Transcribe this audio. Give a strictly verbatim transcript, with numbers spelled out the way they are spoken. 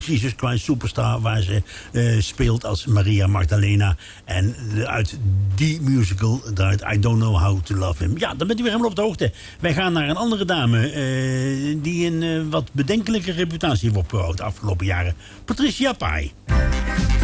Jesus Christ Superstar, waar ze uh, speelt als Maria Magdalena. En uh, uit die musical, uit I Don't Know How to Love Him. Ja, dan bent u weer helemaal op de hoogte. Wij gaan naar een andere dame uh, die een uh, wat bedenkelijke reputatie heeft opgebouwd de afgelopen jaren. Patricia Pai.